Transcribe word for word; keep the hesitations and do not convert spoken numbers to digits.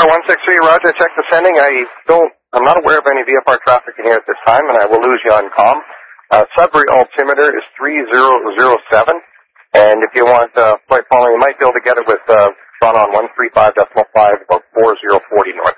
R one six three, Roger, check the sending. I don't, I'm not aware of any V F R traffic in here at this time, and I will lose you on comm. Uh, Sudbury altimeter is three zero zero seven, and if you want uh, flight following, you might be able to get it with uh, run on one three five point five, about four zero four zero north.